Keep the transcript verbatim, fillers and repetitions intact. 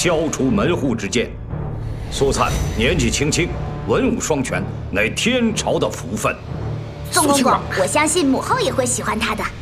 消除门户之见。苏灿年纪轻轻，文武双全，乃天朝的福分。 宋公公，我相信母后也会喜欢他的。